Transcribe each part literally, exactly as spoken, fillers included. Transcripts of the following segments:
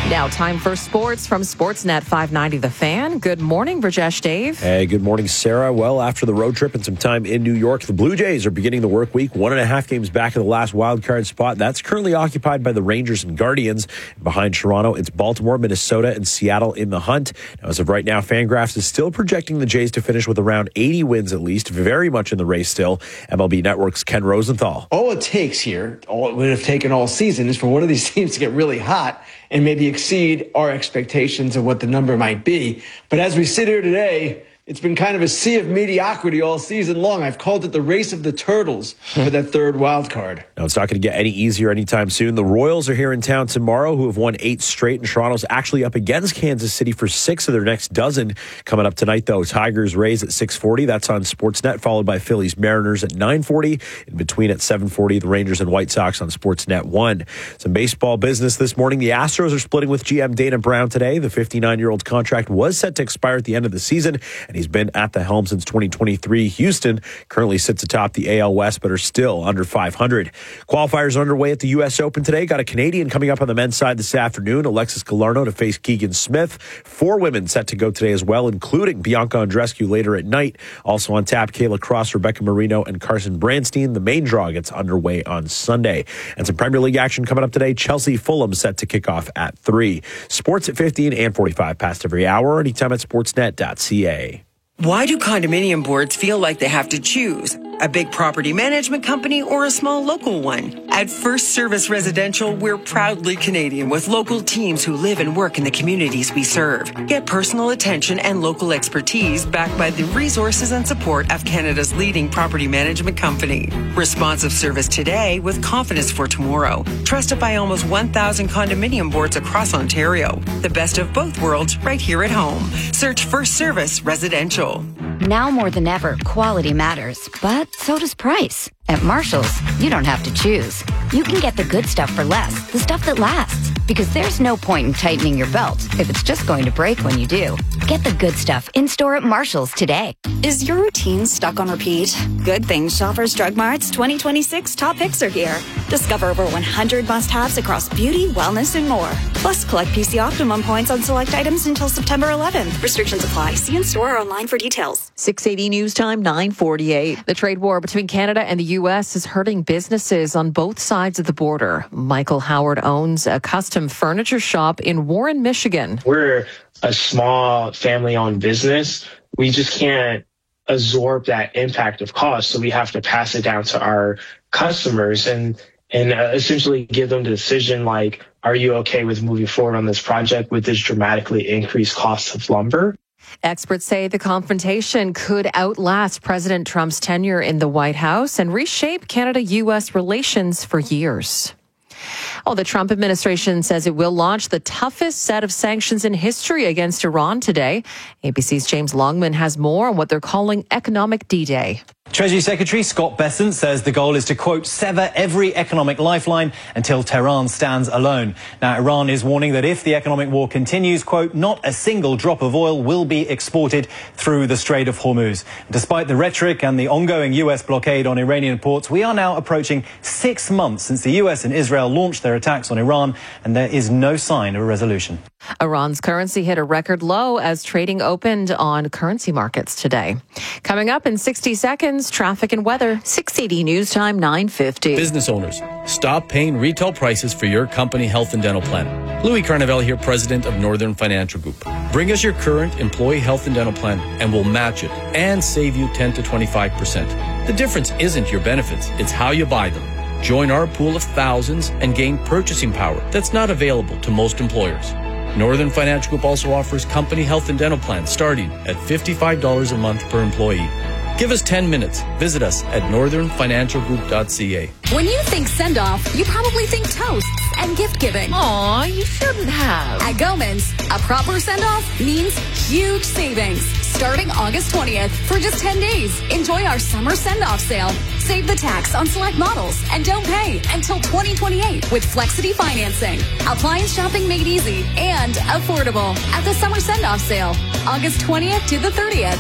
Now, time for sports from Sportsnet five ninety The Fan. Good morning, Brajesh Dave. Hey, good morning, Sarah. Well, after the road trip and some time in New York, the Blue Jays are beginning the work week. One and a half games back of the last wild card spot. That's currently occupied by the Rangers and Guardians. Behind Toronto, it's Baltimore, Minnesota, and Seattle in the hunt. Now, as of right now, Fangraphs is still projecting the Jays to finish with around eighty wins at least. Very much in the race still. M L B Network's Ken Rosenthal. All it takes here, all it would have taken all season, is for one of these teams to get really hot and maybe exceed our expectations of what the number might be. But as we sit here today, it's been kind of a sea of mediocrity all season long. I've called it the race of the turtles for that third wild card. No, it's not going to get any easier anytime soon. The Royals are here in town tomorrow, who have won eight straight, and Toronto's actually up against Kansas City for six of their next dozen. Coming up tonight, though, Tigers Rays at six forty. That's on Sportsnet, followed by Phillies Mariners at nine forty. In between at seven forty, the Rangers and White Sox on Sportsnet one. Some baseball business this morning. The Astros are splitting with G M Dana Brown today. The fifty-nine-year-old's contract was set to expire at the end of the season, and he's been at the helm since twenty twenty-three. Houston currently sits atop the A L West, but are still under five hundred. Qualifiers are underway at the U S Open today. Got a Canadian coming up on the men's side this afternoon, Alexis Galarneau to face Keegan Smith. Four women set to go today as well, including Bianca Andreescu later at night. Also on tap, Kayla Cross, Rebecca Marino, and Carson Branstein. The main draw gets underway on Sunday. And some Premier League action coming up today. Chelsea Fulham set to kick off at three. Sports at fifteen and forty-five past every hour. Anytime at sportsnet dot c a. Why do condominium boards feel like they have to choose? A big property management company or a small local one? At First Service Residential, we're proudly Canadian with local teams who live and work in the communities we serve. Get personal attention and local expertise backed by the resources and support of Canada's leading property management company. Responsive service today with confidence for tomorrow. Trusted by almost one thousand condominium boards across Ontario. The best of both worlds right here at home. Search First Service Residential. Now more than ever, quality matters, but so does price. At Marshall's, you don't have to choose. You can get the good stuff for less, the stuff that lasts. Because there's no point in tightening your belt if it's just going to break when you do. Get the good stuff in-store at Marshall's today. Is your routine stuck on repeat? Good thing Shoppers Drug Mart's twenty twenty-six top picks are here. Discover over one hundred must-haves across beauty, wellness, and more. Plus, collect P C Optimum points on select items until September eleventh. Restrictions apply. See in-store or online for details. six eighty News Time, nine forty-eight. The trade war between Canada and the U S is hurting businesses on both sides of the border. Michael Howard owns a custom furniture shop in Warren, Michigan. We're a small family-owned business. We just can't absorb that impact of cost, so we have to pass it down to our customers and and uh, essentially give them the decision, like, are you okay with moving forward on this project with this dramatically increased cost of lumber? Experts say the confrontation could outlast President Trump's tenure in the White House and reshape Canada-U S relations for years. Oh, the Trump administration says it will launch the toughest set of sanctions in history against Iran today. A B C's James Longman has more on what they're calling economic D-Day. Treasury Secretary Scott Bessent says the goal is to, quote, sever every economic lifeline until Tehran stands alone. Now, Iran is warning that if the economic war continues, quote, not a single drop of oil will be exported through the Strait of Hormuz. Despite the rhetoric and the ongoing U S blockade on Iranian ports, we are now approaching six months since the U S and Israel launched their attacks on Iran, and there is no sign of a resolution. Iran's currency hit a record low as trading opened on currency markets today. Coming up in sixty seconds, traffic and weather. six eighty News Time, nine fifty. Business owners, stop paying retail prices for your company health and dental plan. Louis Carnevale here, president of Northern Financial Group. Bring us your current employee health and dental plan and we'll match it and save you ten to twenty-five percent. The difference isn't your benefits, it's how you buy them. Join our pool of thousands and gain purchasing power that's not available to most employers. Northern Financial Group also offers company health and dental plans starting at fifty-five dollars a month per employee. Give us ten minutes. Visit us at northern financial group dot c a. When you think send-off, you probably think toasts and gift-giving. Aw, you shouldn't have. At Gomans, a proper send-off means huge savings. Starting August twentieth for just ten days. Enjoy our summer send-off sale. Save the tax on select models and don't pay until twenty twenty-eight with Flexity financing. Appliance shopping made easy and affordable at the summer send-off sale. August twentieth to the thirtieth.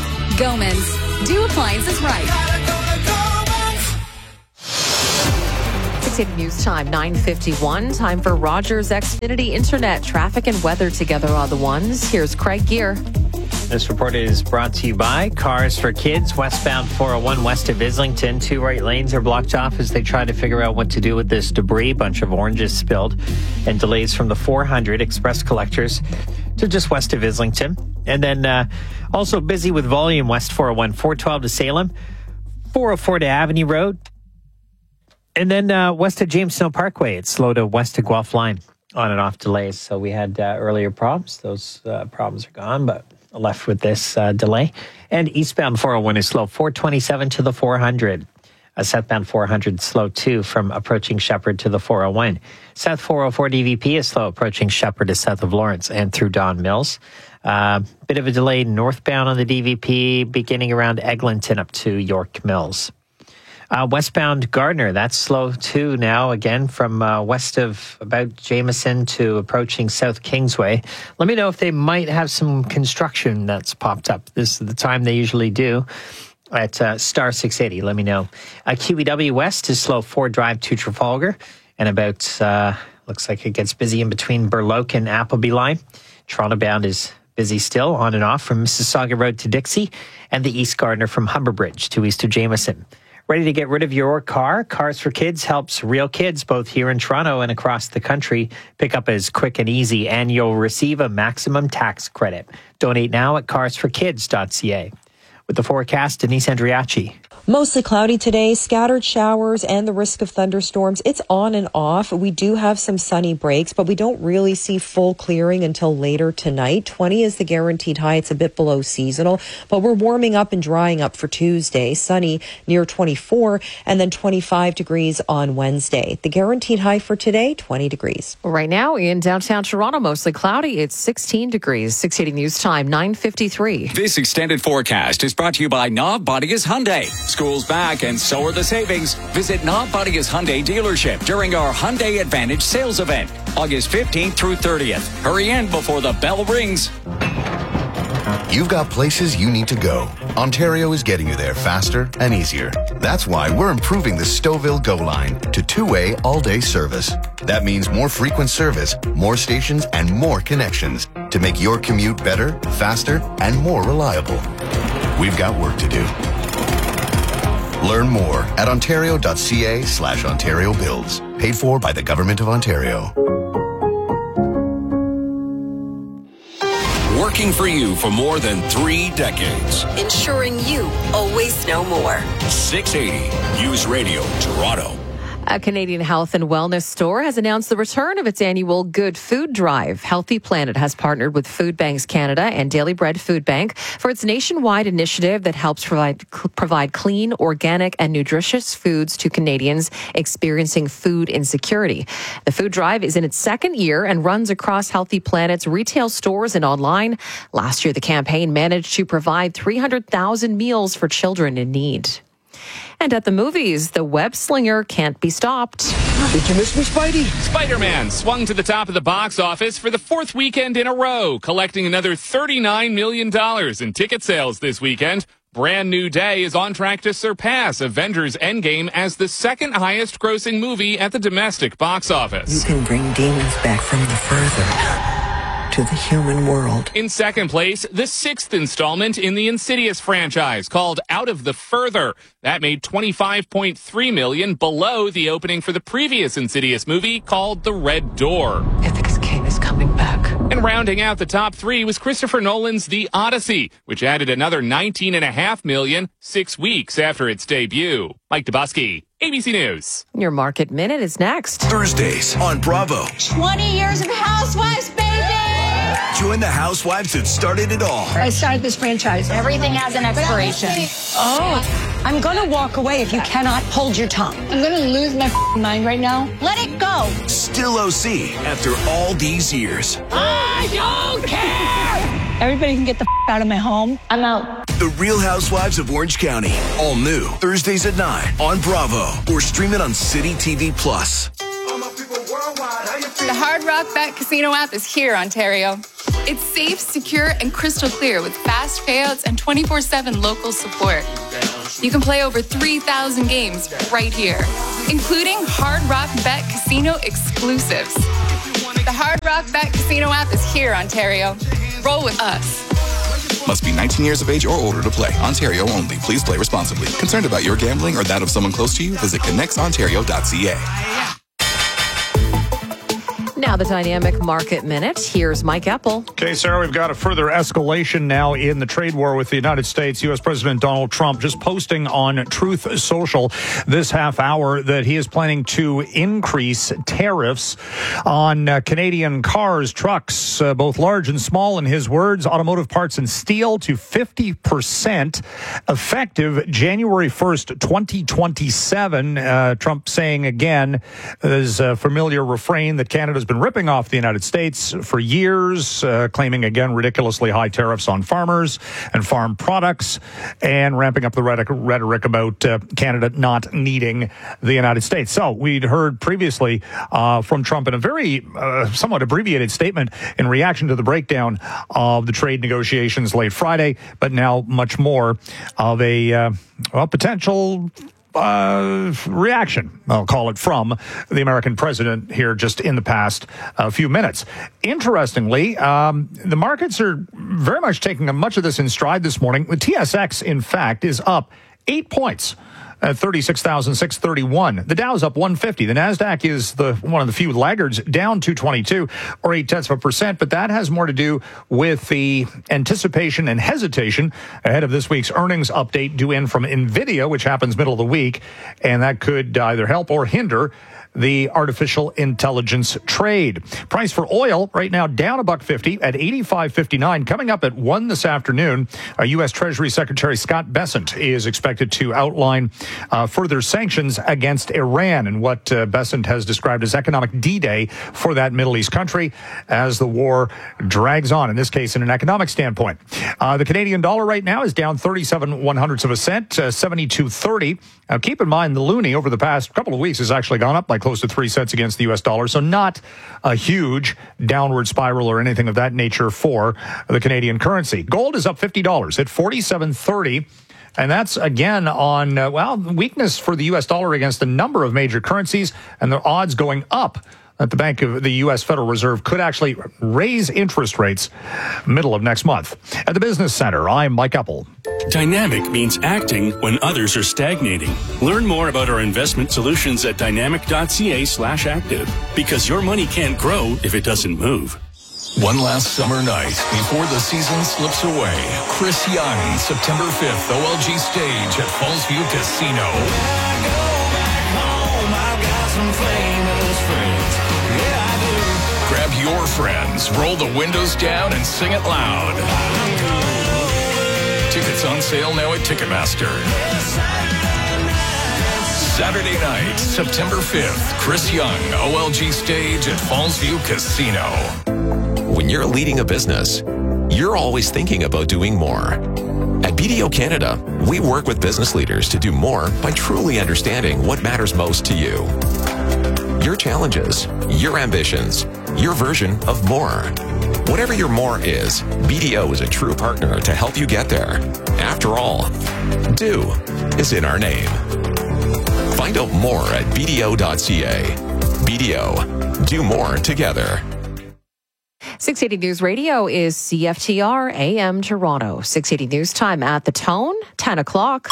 Gomans. Do appliances right. six sixty News Time, nine fifty-one. Time for Rogers Xfinity Internet. Traffic and weather together on the ones. Here's Craig Gear. This report is brought to you by Cars for Kids. Westbound four oh one west of Islington. Two right lanes are blocked off as they try to figure out what to do with this debris. Bunch of oranges spilled. And delays from the four hundred express collectors to just west of Islington. And then uh, also busy with volume west four oh one, four twelve to Salem, four oh four to Avenue Road. And then uh, west of Jamestown Parkway, it's slow to west of Guelph Line on and off delays. So we had uh, earlier problems. Those uh, problems are gone, but left with this uh, delay. And eastbound four oh one is slow, four twenty-seven to the four hundred. Uh, southbound four hundred slow too from approaching Shepherd to the four oh one. South four oh four D V P is slow approaching Shepherd to south of Lawrence and through Don Mills. Uh, bit of a delay northbound on the D V P beginning around Eglinton up to York Mills. Uh, westbound Gardner, that's slow too now, again, from uh, west of about Jameson to approaching South Kingsway. Let me know if they might have some construction that's popped up. This is the time they usually do at uh, Star six eighty. Let me know. Uh, Q E W West is slow, Ford Drive to Trafalgar, and about, uh, looks like it gets busy in between Burloak and Appleby Line. Toronto bound is busy still, on and off from Mississauga Road to Dixie, and the East Gardner from Humber Bridge to east of Jameson. Ready to get rid of your car? Cars for Kids helps real kids both here in Toronto and across the country pick up as quick and easy, and you'll receive a maximum tax credit. Donate now at cars for kids dot c a. With the forecast, Denise Andriachi. Mostly cloudy today, scattered showers and the risk of thunderstorms. It's on and off. We do have some sunny breaks, but we don't really see full clearing until later tonight. twenty is the guaranteed high. It's a bit below seasonal, but we're warming up and drying up for Tuesday. Sunny near twenty-four and then twenty-five degrees on Wednesday. The guaranteed high for today, twenty degrees. Right now in downtown Toronto, mostly cloudy. It's sixteen degrees. six eighty News Time, nine fifty-three. This extended forecast is brought to you by Knob Bodias Hyundai. School's back and so are the savings. Visit Knob Bodias Hyundai dealership during our Hyundai Advantage sales event, August fifteenth through thirtieth. Hurry in before the bell rings. You've got places you need to go. Ontario is getting you there faster and easier. That's why we're improving the Stouffville Go line to two-way all-day service. That means more frequent service, more stations, and more connections to make your commute better, faster, and more reliable. We've got work to do. Learn more at ontario.ca slash Ontario Builds. Paid for by the Government of Ontario. Working for you for more than three decades. Ensuring you always know more. six eighty News Radio, Toronto. A Canadian health and wellness store has announced the return of its annual Good Food Drive. Healthy Planet has partnered with Food Banks Canada and Daily Bread Food Bank for its nationwide initiative that helps provide provide clean, organic, and nutritious foods to Canadians experiencing food insecurity. The food drive is in its second year and runs across Healthy Planet's retail stores and online. Last year, the campaign managed to provide three hundred thousand meals for children in need. And at the movies, the web slinger can't be stopped. Did you miss me, Spidey? Spider-Man swung to the top of the box office for the fourth weekend in a row, collecting another thirty-nine million dollars in ticket sales this weekend. Brand New Day is on track to surpass Avengers Endgame as the second highest grossing movie at the domestic box office. You can bring demons back from the further to the human world. In second place, the sixth installment in the Insidious franchise, called Out of the Further. That made twenty-five point three million dollars below the opening for the previous Insidious movie, called The Red Door. Ethics King is coming back. And rounding out the top three was Christopher Nolan's The Odyssey, which added another nineteen point five million dollars six weeks after its debut. Mike Dubusky, A B C News. Your Market Minute is next. Thursdays on Bravo. twenty years of Housewives, baby! Join the housewives that started it all. I started this franchise. Everything has an expiration. Oh, I'm going to walk away if you cannot hold your tongue. I'm going to lose my mind right now. Let it go. Still O C after all these years. I don't care! Everybody can get the out of my home. I'm out. The Real Housewives of Orange County. All new. Thursdays at nine on Bravo. Or stream it on City T V Plus. The Hard Rock Bet Casino app is here, Ontario. It's safe, secure, and crystal clear with fast payouts and twenty-four seven local support. You can play over three thousand games right here. including Hard Rock Bet Casino exclusives. The Hard Rock Bet Casino app is here, Ontario. Roll with us. Must be nineteen years of age or older to play. Ontario only. Please play responsibly. Concerned about your gambling or that of someone close to you? Visit connects ontario dot c a. Now the Dynamic Market Minute. Here's Mike Epple. Okay, Sarah, we've got a further escalation now in the trade war with the United States. U S. President Donald Trump just posting on Truth Social this half hour that he is planning to increase tariffs on uh, Canadian cars, trucks, uh, both large and small, in his words, automotive parts and steel to fifty percent effective January first, twenty twenty-seven. Uh, Trump saying again, there's a familiar refrain that Canada's been ripping off the United States for years, uh, claiming again ridiculously high tariffs on farmers and farm products, and ramping up the rhetoric about uh, Canada not needing the United States. So we'd heard previously uh, from Trump in a very uh, somewhat abbreviated statement in reaction to the breakdown of the trade negotiations late Friday, but now much more of a uh, well, potential Uh, reaction, I'll call it, from the American president here just in the past uh, few minutes. Interestingly, um, the markets are very much taking much of this in stride this morning. The T S X, in fact, is up eight points at thirty-six thousand six hundred thirty-one. The Dow's up one hundred fifty. The NASDAQ is the one of the few laggards, down two hundred twenty-two, or eight tenths of a percent, but that has more to do with the anticipation and hesitation ahead of this week's earnings update due in from NVIDIA, which happens middle of the week, and that could either help or hinder the artificial intelligence trade. Price for oil right now down a buck fifty at eighty-five fifty-nine. Coming up at one this afternoon, uh, U S. Treasury Secretary Scott Bessent is expected to outline uh, further sanctions against Iran and what uh, Bessent has described as economic D-Day for that Middle East country as the war drags on, in this case in an economic standpoint. Uh, the Canadian dollar right now is down thirty-seven one hundredths of a cent, uh, seventy-two thirty. Now keep in mind the loonie over the past couple of weeks has actually gone up by close to three cents against the U S dollar, so not a huge downward spiral or anything of that nature for the Canadian currency. Gold is up fifty dollars at forty-seven thirty. And that's, again, on, uh, well, weakness for the U S dollar against a number of major currencies, and the odds going up that the Bank of the U S. Federal Reserve could actually raise interest rates middle of next month. At the Business Center, I'm Mike Epple. Dynamic means acting when others are stagnating. Learn more about our investment solutions at dynamic.ca slash active, because your money can't grow if it doesn't move. One last summer night before the season slips away. Chris Young, September fifth, O L G stage at Fallsview Casino. Grab your friends, roll the windows down, and sing it loud. Tickets on sale now at Ticketmaster. Saturday night, September fifth, Chris Young, O L G stage at Fallsview Casino. When you're leading a business, you're always thinking about doing more. At B D O Canada, we work with business leaders to do more by truly understanding what matters most to you. Your challenges, your ambitions, your version of more. Whatever your more is, B D O is a true partner to help you get there. After all, do is in our name. Find out more at b d o dot c a. B D O, do more together. six eighty News Radio is C F T R A M Toronto. six eighty News Time at the Tone, ten o'clock.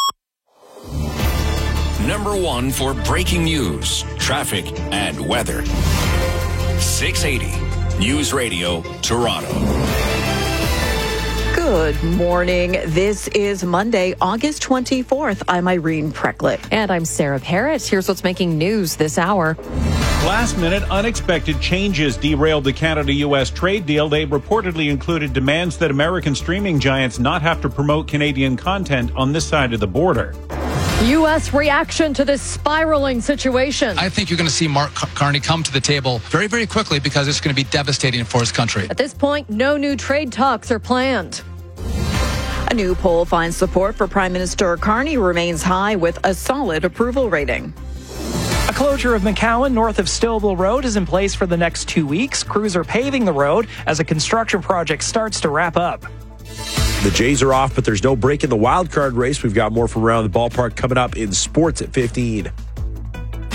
Number one for breaking news, traffic, and weather. six eighty News Radio, Toronto. Good morning. This is Monday, August twenty-fourth. I'm Irene Precklett. And I'm Sarah Parrott. Here's what's making news this hour. Last-minute, unexpected changes derailed the Canada-U S trade deal. They reportedly included demands that American streaming giants not have to promote Canadian content on this side of the border. U S reaction to this spiraling situation. I think you're going to see Mark Carney come to the table very, very quickly because it's going to be devastating for his country. At this point, no new trade talks are planned. A new poll finds support for Prime Minister Carney remains high with a solid approval rating. A closure of McCowan north of Stouffville Road is in place for the next two weeks. Crews are paving the road as a construction project starts to wrap up. The Jays are off, but there's no break in the wild card race. We've got more from around the ballpark coming up in sports at fifteen.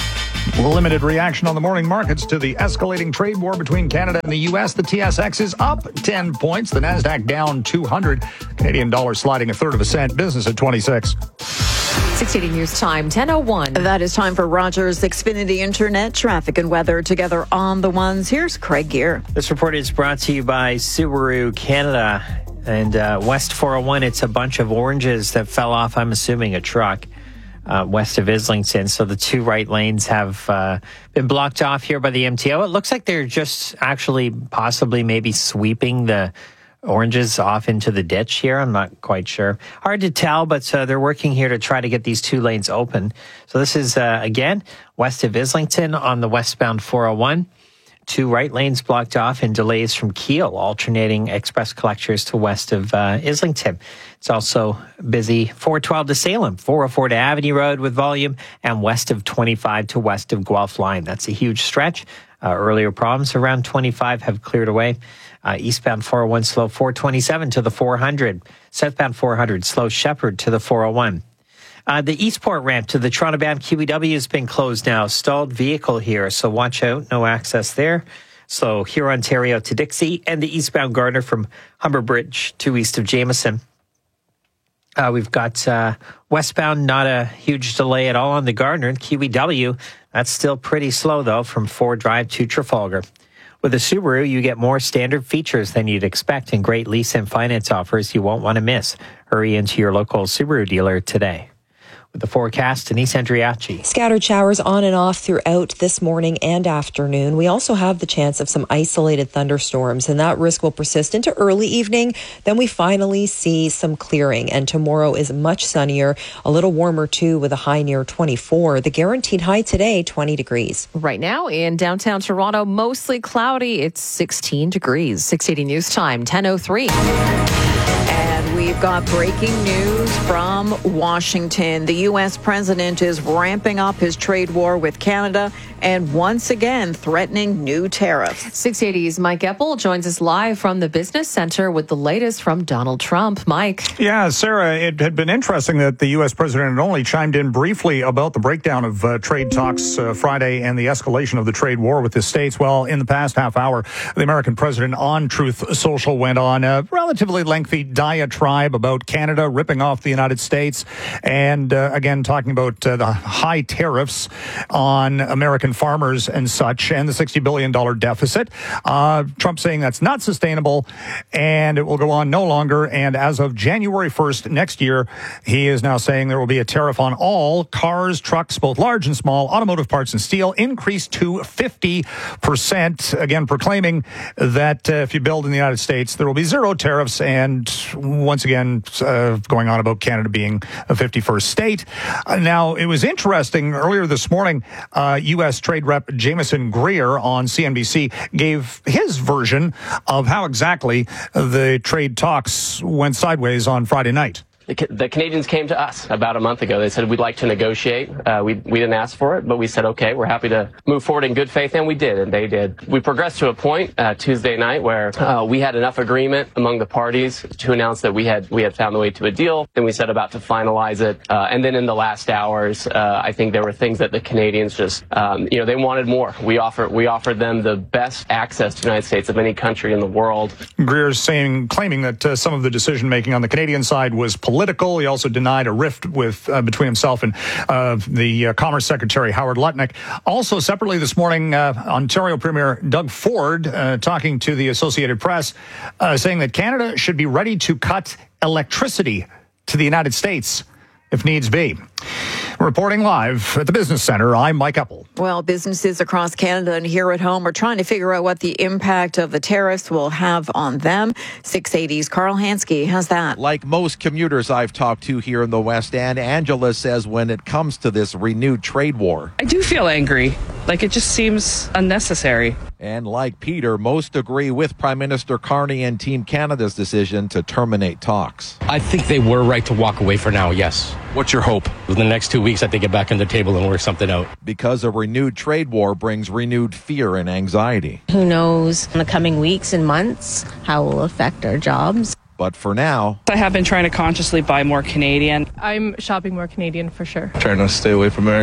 Limited reaction on the morning markets to the escalating trade war between Canada and the U S. The T S X is up ten points. The Nasdaq down two hundred. Canadian dollar sliding a third of a cent. Business at twenty-six. six eighty News Time, ten oh one. That is time for Rogers Xfinity Internet traffic and weather together on the ones. Here's Craig Gear. This report is brought to you by Subaru Canada and uh, West four oh one. It's a bunch of oranges that fell off, I'm assuming a truck, uh, west of Islington. So the two right lanes have uh, been blocked off here by the M T O. It looks like they're just actually possibly maybe sweeping the oranges off into the ditch here. I'm not quite sure. Hard to tell, but uh, they're working here to try to get these two lanes open. So this is, uh, again, west of Islington on the westbound four oh one. Two right lanes blocked off and delays from Kiel, alternating express collectors to west of uh, Islington. It's also busy four twelve to Salem, four oh four to Avenue Road with volume, and west of twenty-five to west of Guelph Line. That's a huge stretch. Uh, earlier problems around twenty-five have cleared away. Uh, eastbound four oh one slow four twenty-seven to the four hundred. Southbound four hundred slow Shepherd to the four oh one. Uh, the Eastport ramp to the Toronto-bound Q E W has been closed now. Stalled vehicle here, so watch out. No access there. So here, Ontario to Dixie, and the eastbound Gardner from Humber Bridge to east of Jameson. Uh, we've got uh, westbound, not a huge delay at all on the Gardner. Q E W, that's still pretty slow, though, from Ford Drive to Trafalgar. With a Subaru, you get more standard features than you'd expect and great lease and finance offers you won't want to miss. Hurry into your local Subaru dealer today. With the forecast, Denise Andriachi. Scattered showers on and off throughout this morning and afternoon. We also have the chance of some isolated thunderstorms, and that risk will persist into early evening. Then we finally see some clearing, and tomorrow is much sunnier, a little warmer too, with a high near twenty-four. The guaranteed high today, twenty degrees. Right now in downtown Toronto, mostly cloudy. It's sixteen degrees. six eighty News Time, ten oh three. And we've got breaking news from Washington. The U S president is ramping up his trade war with Canada and once again threatening new tariffs. six eighty's Mike Eppel joins us live from the Business Center with the latest from Donald Trump. Mike. Yeah, Sarah, it had been interesting that the U S president had only chimed in briefly about the breakdown of uh, trade talks uh, Friday and the escalation of the trade war with the states. Well, in the past half hour, the American president on Truth Social went on a relatively lengthy diatribe about Canada ripping off the United States and, uh, again, talking about uh, the high tariffs on American farmers and such, and the sixty billion dollars deficit. Uh, Trump saying that's not sustainable and it will go on no longer. And as of January first next year, he is now saying there will be a tariff on all cars, trucks, both large and small, automotive parts and steel, increased to fifty percent. Again, proclaiming that uh, if you build in the United States, there will be zero tariffs. And once again, uh, going on about Canada being a fifty-first state. Uh, now, it was interesting earlier this morning, uh, U S Trade Rep Jameson Greer on C N B C gave his version of how exactly the trade talks went sideways on Friday night. The Canadians came to us about a month ago. They said, we'd like to negotiate. Uh, we, we didn't ask for it, but we said, okay, we're happy to move forward in good faith, and we did, and they did. We progressed to a point uh, Tuesday night where uh, we had enough agreement among the parties to announce that we had we had found the way to a deal, and we set about to finalize it. Uh, and then in the last hours, uh, I think there were things that the Canadians just, um, you know, they wanted more. We offered we offered them the best access to the United States of any country in the world. Greer's saying, claiming that uh, some of the decision making on the Canadian side was political. He also denied a rift with uh, between himself and uh, the uh, Commerce Secretary Howard Lutnick. Also, separately this morning, uh, Ontario Premier Doug Ford uh, talking to the Associated Press, uh, saying that Canada should be ready to cut electricity to the United States if needs be. Reporting live at the Business Center, I'm Mike Eppel. Well, businesses across Canada and here at home are trying to figure out what the impact of the tariffs will have on them. six eighty's Carl Hansky has that. Like most commuters I've talked to here in the West End, Angela says when it comes to this renewed trade war, I do feel angry. Like, it just seems unnecessary. And like Peter, most agree with Prime Minister Carney and Team Canada's decision to terminate talks. I think they were right to walk away for now, yes. What's your hope? In the next two weeks, that they get back on the table and work something out. Because a renewed trade war brings renewed fear and anxiety. Who knows in the coming weeks and months how it will affect our jobs. But for now, I have been trying to consciously buy more Canadian. I'm shopping more Canadian for sure. Trying to stay away from American.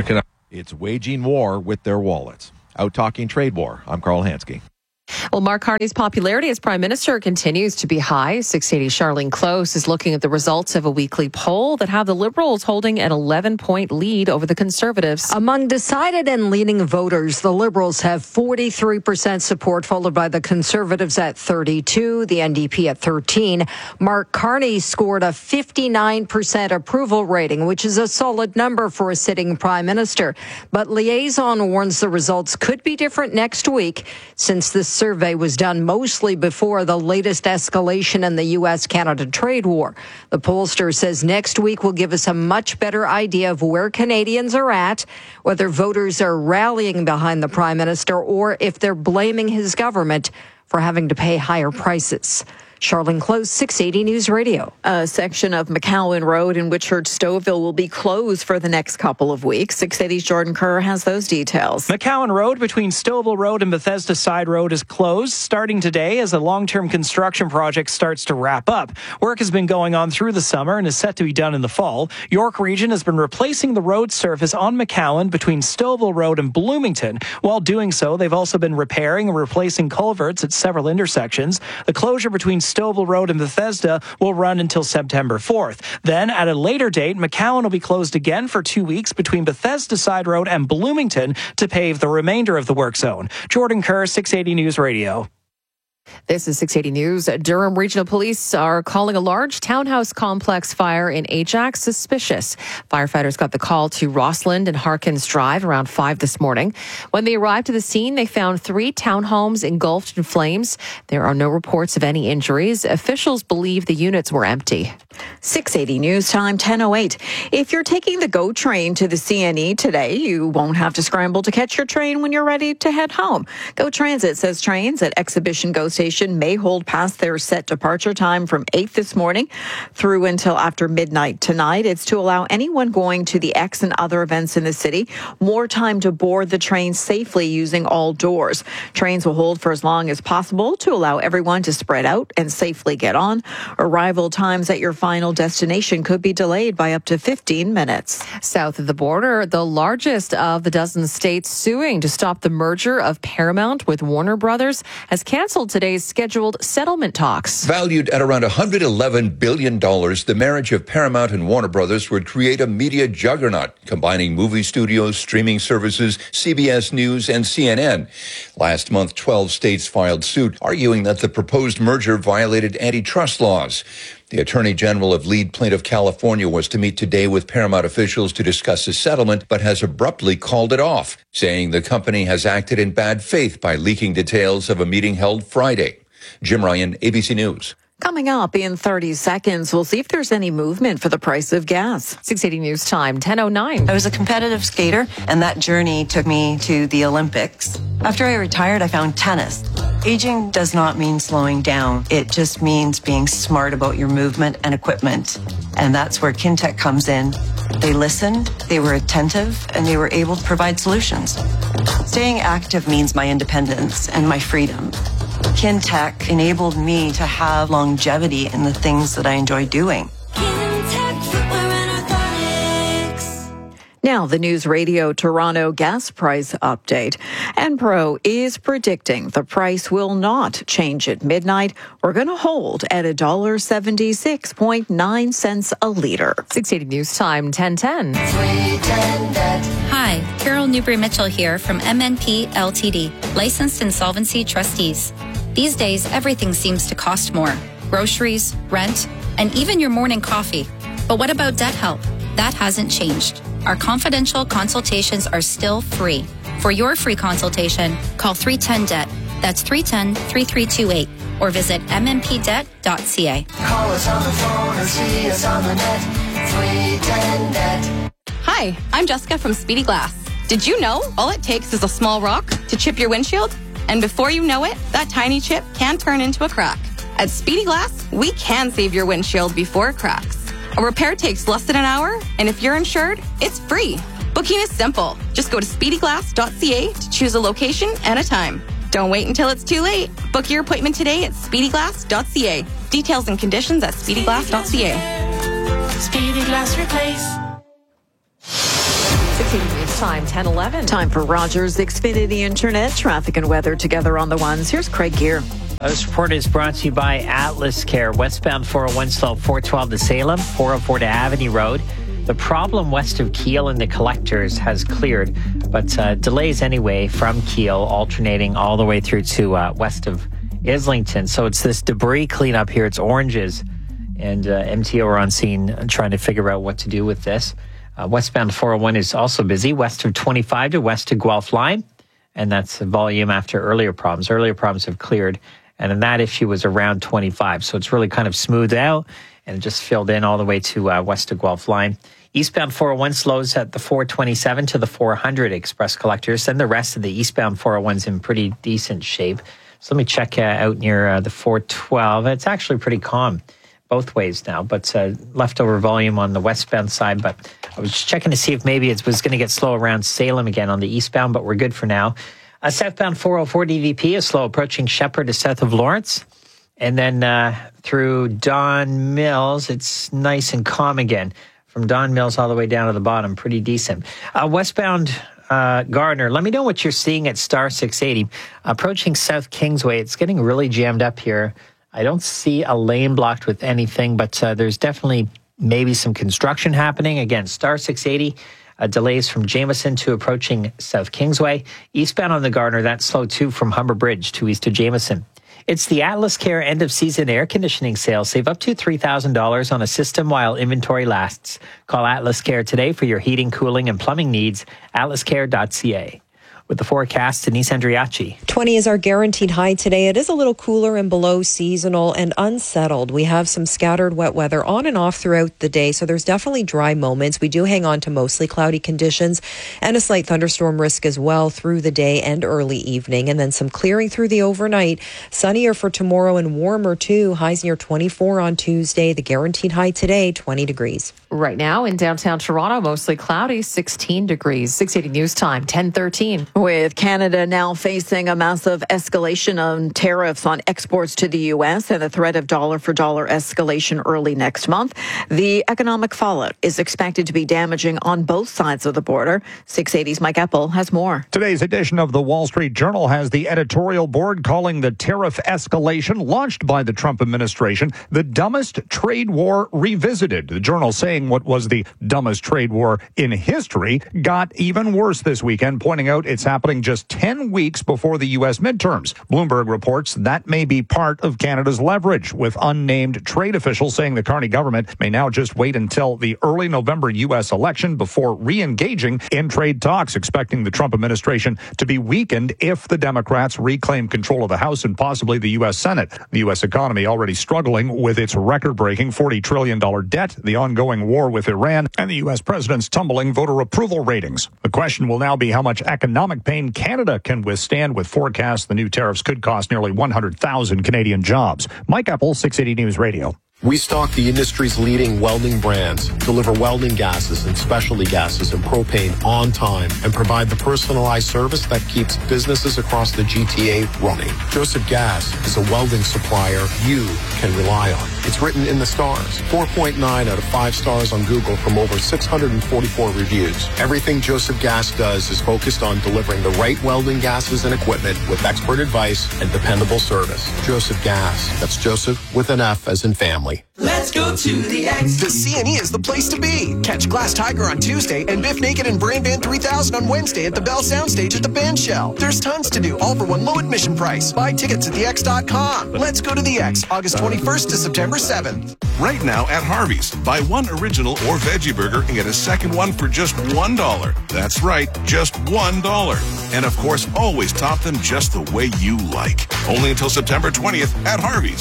It's waging war with their wallets. Out talking trade war, I'm Carl Hansky. Well, Mark Carney's popularity as prime minister continues to be high. six eighty Charlene Close is looking at the results of a weekly poll that have the Liberals holding an eleven-point lead over the Conservatives. Among decided and leaning voters, the Liberals have forty-three percent support, followed by the Conservatives at thirty-two, the N D P at thirteen. Mark Carney scored a fifty-nine percent approval rating, which is a solid number for a sitting prime minister. But Liaison warns the results could be different next week, since this survey was done mostly before the latest escalation in the U S Canada trade war. The pollster says next week will give us a much better idea of where Canadians are at, whether voters are rallying behind the Prime Minister or if they're blaming his government for having to pay higher prices. Charlene Close, six eighty News Radio. A section of McCowan Road in Witchurch-Stouffville will be closed for the next couple of weeks. six eighty's Jordan Kerr has those details. McCowan Road between Stouffville Road and Bethesda Side Road is closed starting today as a long-term construction project starts to wrap up. Work has been going on through the summer and is set to be done in the fall. York Region has been replacing the road surface on McCowan between Stouffville Road and Bloomington. While doing so, they've also been repairing and replacing culverts at several intersections. The closure between Stouffville Road and Bethesda will run until September fourth. Then, at a later date, McCowan will be closed again for two weeks between Bethesda Side Road and Bloomington to pave the remainder of the work zone. Jordan Kerr, six eighty News Radio. This is six eighty News. Durham Regional Police are calling a large townhouse complex fire in Ajax suspicious. Firefighters got the call to Rossland and Harkins Drive around five this morning. When they arrived to the scene, they found three townhomes engulfed in flames. There are no reports of any injuries. Officials believe the units were empty. six eighty News Time, ten oh eight. If you're taking the GO train to the C N E today, you won't have to scramble to catch your train when you're ready to head home. GO Transit says trains at Exhibition GO Station may hold past their set departure time from eight this morning through until after midnight tonight. It's to allow anyone going to the X and other events in the city more time to board the train safely using all doors. Trains will hold for as long as possible to allow everyone to spread out and safely get on. Arrival times at your final destination could be delayed by up to fifteen minutes. South of the border, the largest of the dozen states suing to stop the merger of Paramount with Warner Brothers has canceled today's scheduled settlement talks. Valued at around one hundred eleven billion dollars, the marriage of Paramount and Warner Brothers would create a media juggernaut, combining movie studios, streaming services, C B S News, and C N N. Last month, twelve states filed suit, arguing that the proposed merger violated antitrust laws. The Attorney General of lead plaintiff California was to meet today with Paramount officials to discuss a settlement, but has abruptly called it off, saying the company has acted in bad faith by leaking details of a meeting held Friday. Jim Ryan, A B C News. Coming up in thirty seconds, we'll see if there's any movement for the price of gas. six eighty News Time, ten oh nine. I was a competitive skater, and that journey took me to the Olympics. After I retired, I found tennis. Aging does not mean slowing down. It just means being smart about your movement and equipment. And that's where Kintec comes in. They listened, they were attentive, and they were able to provide solutions. Staying active means my independence and my freedom. Kintec enabled me to have longevity in the things that I enjoy doing. Now, the News Radio Toronto gas price update. Enpro is predicting the price will not change at midnight. We're going to hold at one dollar seventy-six point nine cents a litre. six eighty News Time, ten ten. Hi, Carol Newbury-Mitchell here from M N P L T D, licensed insolvency trustees. These days, everything seems to cost more. Groceries, rent, and even your morning coffee. But what about debt help? That hasn't changed. Our confidential consultations are still free. For your free consultation, call three one zero D E B T. That's three one zero, three three two eight. Or visit m m p debt dot c a. Call us on the phone or see us on the net. three one zero D E B T. Hi, I'm Jessica from Speedy Glass. Did you know all it takes is a small rock to chip your windshield? And before you know it, that tiny chip can turn into a crack. At Speedy Glass, we can save your windshield before it cracks. A repair takes less than an hour, and if you're insured, it's free. Booking is simple. Just go to speedy glass dot c a to choose a location and a time. Don't wait until it's too late. Book your appointment today at speedy glass dot c a. Details and conditions at speedy glass dot c a. Speedy Glass Replace. six eighty News time, ten eleven. Time for Rogers Xfinity Internet. Traffic and weather together on the ones. Here's Craig Gear. This report is brought to you by Atlas Care. Westbound four oh one slow four twelve to Salem, four oh four to Avenue Road. The problem west of Kiel and the collectors has cleared, but uh, delays anyway from Kiel, alternating all the way through to uh, west of Islington. So it's this debris cleanup here. It's oranges, and uh, M T O are on scene trying to figure out what to do with this. Uh, westbound four oh one is also busy, west of twenty-five to west of Guelph Line, and that's the volume after earlier problems. Earlier problems have cleared, and then that issue was around twenty-five, so it's really kind of smoothed out, and it just filled in all the way to uh, west of Guelph Line. Eastbound four oh one slows at the four twenty-seven to the four hundred express collectors. Then the rest of the eastbound four oh one's in pretty decent shape. So let me check uh, out near uh, the four twelve. It's actually pretty calm both ways now, but uh, leftover volume on the westbound side. But I was just checking to see if maybe it was going to get slow around Salem again on the eastbound, but we're good for now. Uh, southbound four oh four D V P is slow approaching Shepherd to south of Lawrence. And then uh, through Don Mills, it's nice and calm again. From Don Mills all the way down to the bottom, pretty decent. Uh, westbound uh, Gardner, let me know what you're seeing at Star six eighty. Approaching South Kingsway, it's getting really jammed up here. I don't see a lane blocked with anything, but uh, there's definitely maybe some construction happening. Again, Star six eighty, uh, delays from Jameson to approaching South Kingsway. Eastbound on the Gardner, that's slow too from Humber Bridge to east of Jameson. It's the Atlas Care end-of-season air conditioning sale. Save up to three thousand dollars on a system while inventory lasts. Call Atlas Care today for your heating, cooling, and plumbing needs. atlas care dot c a. With the forecast, Denise Andriachi. twenty is our guaranteed high today. It is a little cooler and below seasonal and unsettled. We have some scattered wet weather on and off throughout the day, so there's definitely dry moments. We do hang on to mostly cloudy conditions and a slight thunderstorm risk as well through the day and early evening. And then some clearing through the overnight. Sunnier for tomorrow and warmer too. Highs near twenty-four on Tuesday. The guaranteed high today, twenty degrees. Right now in downtown Toronto, mostly cloudy, sixteen degrees. six eighty News Time, ten thirteen. With Canada now facing a massive escalation on tariffs on exports to the U S and the threat of dollar-for-dollar escalation early next month, the economic fallout is expected to be damaging on both sides of the border. six eighty's Mike Eppel has more. Today's edition of the Wall Street Journal has the editorial board calling the tariff escalation launched by the Trump administration the dumbest trade war revisited. The Journal saying what was the dumbest trade war in history got even worse this weekend, pointing out it's happening just ten weeks before the U S midterms. Bloomberg reports that may be part of Canada's leverage, with unnamed trade officials saying the Carney government may now just wait until the early November U S election before re-engaging in trade talks, expecting the Trump administration to be weakened if the Democrats reclaim control of the House and possibly the U S Senate. The U S economy already struggling with its record-breaking forty trillion dollars debt, the ongoing war with Iran, and the U S president's tumbling voter approval ratings. The question will now be how much economic pain Canada can withstand, with forecasts the new tariffs could cost nearly one hundred thousand Canadian jobs. Mike Eppel, six eighty News Radio. We stock the industry's leading welding brands, deliver welding gases and specialty gases and propane on time, and provide the personalized service that keeps businesses across the G T A running. Joseph Gas is a welding supplier you can rely on. It's written in the stars. four point nine out of five stars on Google from over six hundred forty-four reviews. Everything Joseph Gas does is focused on delivering the right welding gases and equipment with expert advice and dependable service. Joseph Gas. That's Joseph with an F as in family. Let's go to the X. The C and E is the place to be. Catch Glass Tiger on Tuesday and Biff Naked and Brain Band three thousand on Wednesday at the Bell Soundstage at the Band Shell. There's tons to do, all for one low admission price. Buy tickets at the X dot com. Let's go to the X, August twenty-first to September seventh. Right now at Harvey's, buy one original or veggie burger and get a second one for just one dollar. That's right, just one dollar. And of course, always top them just the way you like. Only until September twentieth at Harvey's.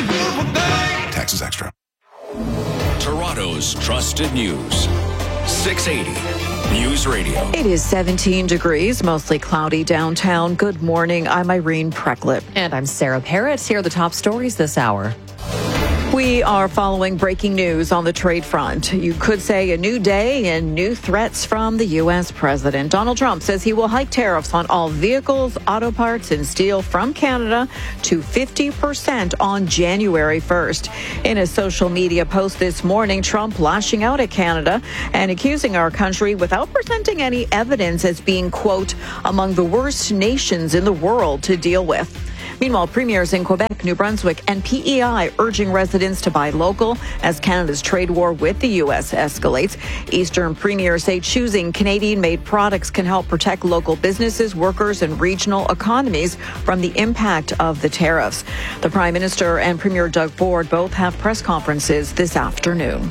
Taxes extra. Toronto's trusted news. six eighty News Radio. It is seventeen degrees, mostly cloudy downtown. Good morning. I'm Irene Precklip. And I'm Sarah Parrott. Here are the top stories this hour. We are following breaking news on the trade front. You could say a new day and new threats from the U S president. Donald Trump says he will hike tariffs on all vehicles, auto parts, and steel from Canada to fifty percent on January first. In a social media post this morning, Trump lashing out at Canada and accusing our country without presenting any evidence as being, quote, among the worst nations in the world to deal with. Meanwhile, premiers in Quebec, New Brunswick, and P E I urging residents to buy local as Canada's trade war with the U S escalates. Eastern premiers say choosing Canadian-made products can help protect local businesses, workers, and regional economies from the impact of the tariffs. The Prime Minister and Premier Doug Ford both have press conferences this afternoon.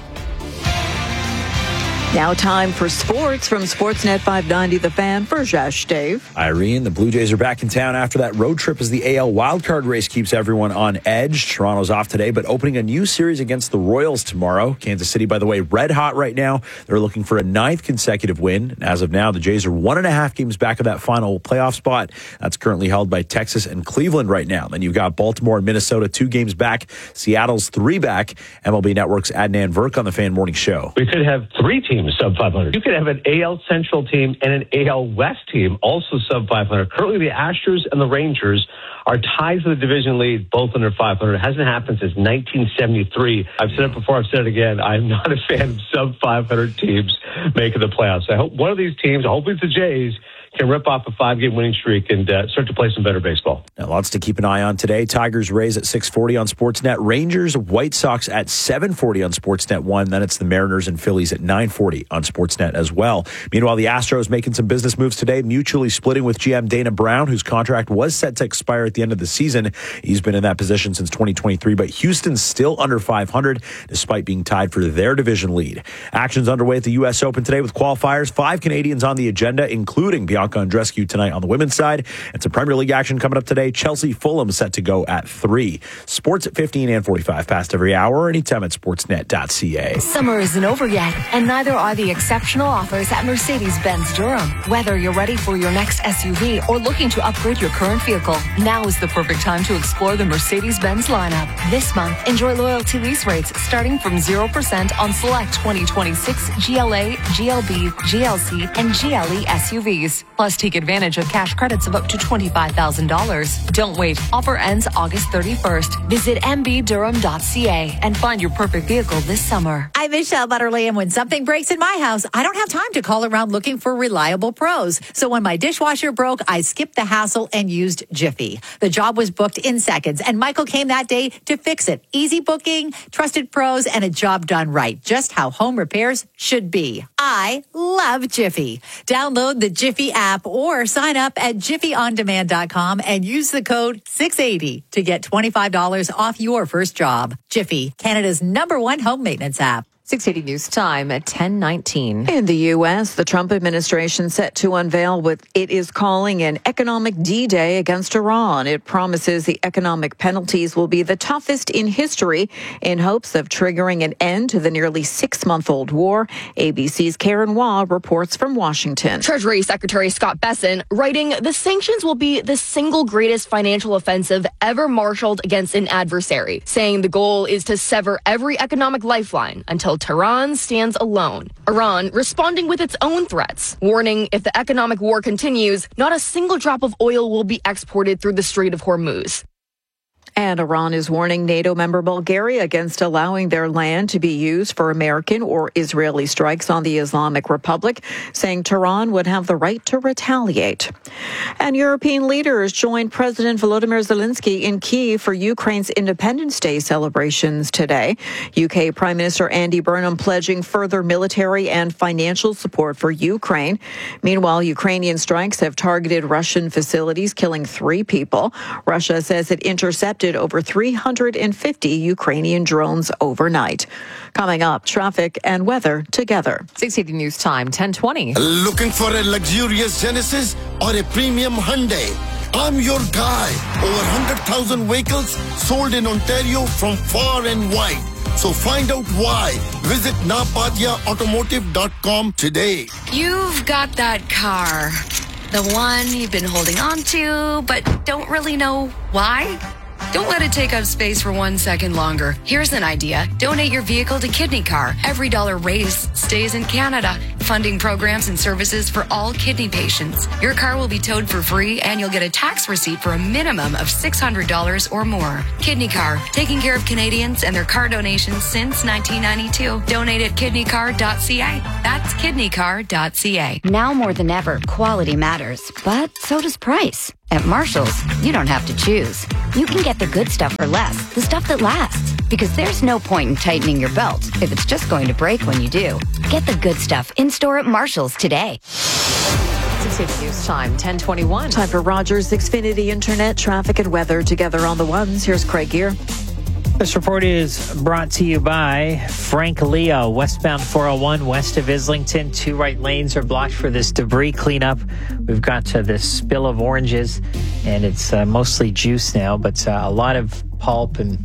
Now time for sports from Sportsnet five ninety The Fan for Josh Dave. Irene, the Blue Jays are back in town after that road trip as the A L wildcard race keeps everyone on edge. Toronto's off today, but opening a new series against the Royals tomorrow. Kansas City, by the way, red hot right now. They're looking for a ninth consecutive win. And as of now, the Jays are one and a half games back of that final playoff spot. That's currently held by Texas and Cleveland right now. Then you've got Baltimore and Minnesota two games back. Seattle's three back. M L B Network's Adnan Virk on the Fan Morning Show. We could have three teams sub five hundred. You could have an A L Central team and an A L West team also sub five hundred. Currently, the Astros and the Rangers are tied for the division lead, both under five hundred. It hasn't happened since nineteen seventy-three. I've said it before, I've said it again. I'm not a fan of sub five hundred teams making the playoffs. I hope one of these teams, hopefully it's the Jays, can rip off a five-game winning streak and uh, start to play some better baseball. Now, lots to keep an eye on today. Tigers Rays at six forty on Sportsnet. Rangers White Sox at seven forty on Sportsnet one. Then it's the Mariners and Phillies at nine forty on Sportsnet as well. Meanwhile, the Astros making some business moves today, mutually splitting with G M Dana Brown, whose contract was set to expire at the end of the season. He's been in that position since twenty twenty-three, but Houston's still under five hundred despite being tied for their division lead. Actions underway at the U S Open today with qualifiers. Five Canadians on the agenda, including Bianca Andreescu tonight on the women's side. And some Premier League action coming up today. Chelsea Fulham set to go at three. Sports at fifteen and forty-five past every hour, anytime at sportsnet dot c a. Summer isn't over yet, and neither are the exceptional offers at Mercedes-Benz Durham. Whether you're ready for your next S U V or looking to upgrade your current vehicle, now is the perfect time to explore the Mercedes-Benz lineup. This month, enjoy loyalty lease rates starting from zero percent on select twenty twenty-six G L A, G L B, G L C, and G L E S U Vs. Plus, take advantage of cash credits of up to twenty-five thousand dollars. Don't wait. Offer ends August thirty-first. Visit m b durham dot c a and find your perfect vehicle this summer. I'm Michelle Butterly, and when something breaks in my house, I don't have time to call around looking for reliable pros. So when my dishwasher broke, I skipped the hassle and used Jiffy. The job was booked in seconds, and Michael came that day to fix it. Easy booking, trusted pros, and a job done right. Just how home repairs should be. I love Jiffy. Download the Jiffy app or sign up at jiffy on demand dot com and use the code six eighty to get twenty-five dollars off your first job. Jiffy, Canada's number one home maintenance app. six eighty News Time at ten nineteen. In the U S, the Trump administration set to unveil what it is calling an economic D-Day against Iran. It promises the economic penalties will be the toughest in history in hopes of triggering an end to the nearly six-month-old war. A B C's Karen Waugh reports from Washington. Treasury Secretary Scott Bessent writing, the sanctions will be the single greatest financial offensive ever marshaled against an adversary, saying the goal is to sever every economic lifeline until Tehran stands alone. Iran responding with its own threats, warning if the economic war continues, not a single drop of oil will be exported through the Strait of Hormuz. And Iran is warning NATO member Bulgaria against allowing their land to be used for American or Israeli strikes on the Islamic Republic, saying Tehran would have the right to retaliate. And European leaders joined President Volodymyr Zelensky in Kyiv for Ukraine's Independence Day celebrations today. U K Prime Minister Andy Burnham pledging further military and financial support for Ukraine. Meanwhile, Ukrainian strikes have targeted Russian facilities, killing three people. Russia says it intercepted over three hundred fifty Ukrainian drones overnight. Coming up, traffic and weather together. six eighty News Time, ten twenty. Looking for a luxurious Genesis or a premium Hyundai? I'm your guy. Over one hundred thousand vehicles sold in Ontario from far and wide. So find out why. Visit napatia automotive dot com today. You've got that car. The one you've been holding on to, but don't really know why? Don't let it take up space for one second longer. Here's an idea. Donate your vehicle to Kidney Car. Every dollar raised stays in Canada, funding programs and services for all kidney patients. Your car will be towed for free, and you'll get a tax receipt for a minimum of six hundred dollars or more. Kidney Car, taking care of Canadians and their car donations since nineteen ninety-two. Donate at kidney car dot c a. That's kidney car dot c a. Now more than ever, quality matters, but so does price. At Marshall's, you don't have to choose. You can get the good stuff for less, the stuff that lasts. Because there's no point in tightening your belt if it's just going to break when you do. Get the good stuff in-store at Marshall's today. six eighty News Time, ten twenty-one. Time for Rogers Xfinity Internet, traffic and weather together on the ones. Here's Craig Gear. This report is brought to you by Frank Leo, westbound four oh one west of Islington. Two right lanes are blocked for this debris cleanup. We've got uh, this spill of oranges, and it's uh, mostly juice now, but uh, a lot of pulp, and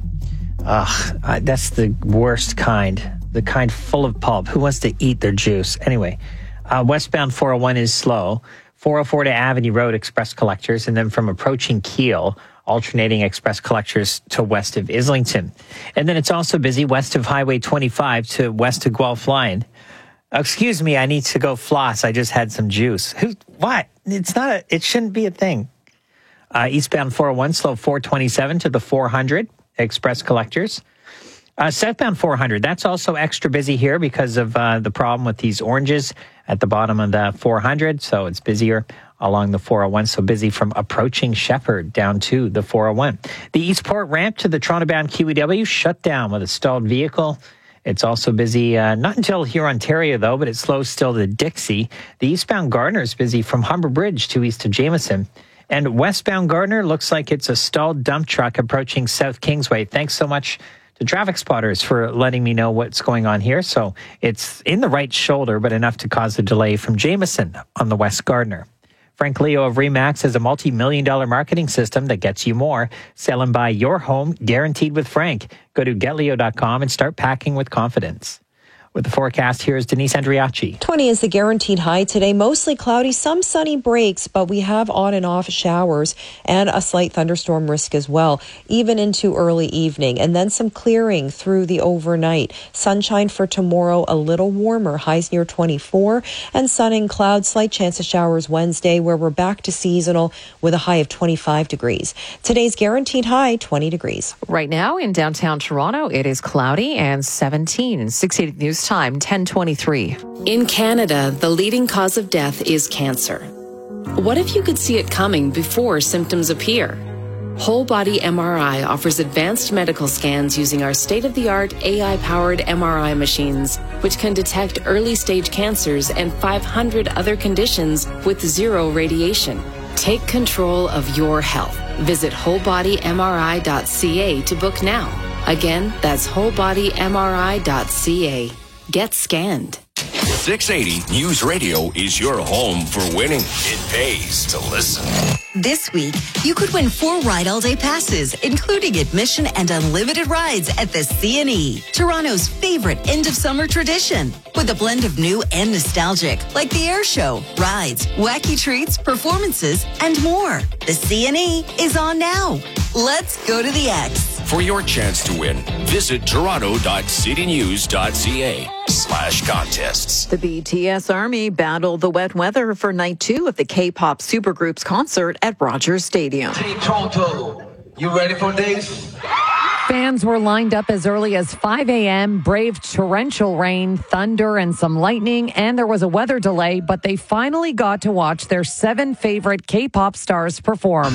uh, uh, that's the worst kind, the kind full of pulp. Who wants to eat their juice? Anyway, uh, westbound four oh one is slow. four oh four to Avenue Road, express collectors, and then from approaching Kiel, alternating express collectors to west of Islington. And then it's also busy west of Highway twenty-five to west of Guelph Line. Excuse me, I need to go floss. I just had some juice. Who? What? It's not a, it shouldn't be a thing. Uh, eastbound four oh one, slow four twenty-seven to the four hundred, express collectors. Uh, southbound four hundred, that's also extra busy here because of uh, the problem with these oranges at the bottom of the four hundred. So it's busier along the four oh one, so busy from approaching Shepherd down to the four oh one. The Eastport ramp to the Toronto-bound Q E W shut down with a stalled vehicle. It's also busy, uh, not until here, Ontario, though, but it slows still to Dixie. The eastbound Gardner is busy from Humber Bridge to east of Jameson. And westbound Gardner looks like it's a stalled dump truck approaching South Kingsway. Thanks so much to Traffic Spotters for letting me know what's going on here. So it's in the right shoulder, but enough to cause a delay from Jameson on the west Gardner. Frank Leo of Remax has a multi-million dollar marketing system that gets you more. Sell and buy your home, guaranteed with Frank. Go to get leo dot com and start packing with confidence. With the forecast, here's Denise Andriacci. twenty is the guaranteed high today. Mostly cloudy, some sunny breaks, but we have on and off showers and a slight thunderstorm risk as well, even into early evening. And then some clearing through the overnight. Sunshine for tomorrow, a little warmer, highs near twenty-four. And sun and clouds, slight chance of showers Wednesday, where we're back to seasonal with a high of twenty-five degrees. Today's guaranteed high, twenty degrees. Right now in downtown Toronto, it is cloudy and seventeen. six eighty News Time, ten twenty-three. In Canada, the leading cause of death is cancer. What if you could see it coming before symptoms appear? Whole Body M R I offers advanced medical scans using our state-of-the-art A I-powered M R I machines, which can detect early-stage cancers and five hundred other conditions with zero radiation. Take control of your health. Visit whole body m r i dot c a to book now. Again, that's whole body m r i dot c a. Get scanned. six eighty News Radio is your home for winning. It pays to listen. This week, you could win four Ride All Day passes, including admission and unlimited rides at the C and E, Toronto's favorite end-of-summer tradition. With a blend of new and nostalgic, like the air show, rides, wacky treats, performances, and more. The C and E is on now. Let's go to the X. For your chance to win, visit toronto dot city news dot c a slash contests. The B T S Army battled the wet weather for night two of the K-pop supergroup's concert at Rogers Stadium. Team Toronto, you ready for this? Fans were lined up as early as five a.m., braved torrential rain, thunder, and some lightning, and there was a weather delay, but they finally got to watch their seven favorite K-pop stars perform.